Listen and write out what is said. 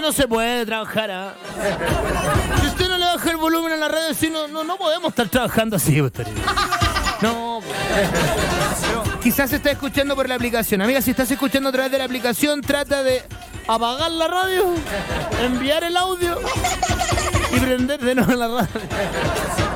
no se puede trabajar, ¿ah? Si usted no le baja el volumen a la radio, si no podemos estar trabajando así, usted. No, pero quizás se está escuchando por la aplicación. Amiga, si estás escuchando a través de la aplicación, trata de apagar la radio, enviar el audio y prender de nuevo la radio.